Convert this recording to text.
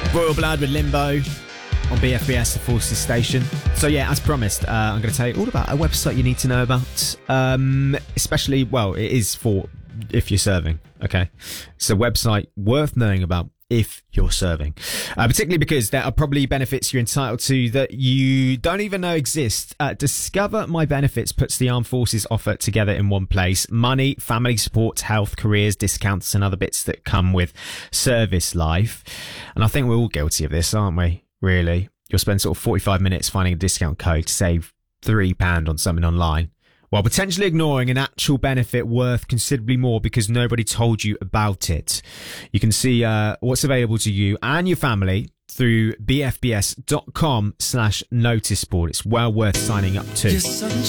Royal Blood with Limbo on BFBS, the Forces Station. So yeah, as promised, I'm going to tell you all about a website you need to know about. Especially, well, it is for if you're serving, okay? It's a website worth knowing about if you're serving. Particularly because there are probably benefits you're entitled to that you don't even know exist. Discover My Benefits puts the Armed Forces offer together in one place. Money, family support, health, careers, discounts and other bits that come with service life. And I think we're all guilty of this, aren't we? Really? You'll spend sort of 45 minutes finding a discount code to save £3 on something online, while potentially ignoring an actual benefit worth considerably more because nobody told you about it. You can see what's available to you and your family through bfbs.com/noticeboard. It's well worth signing up to.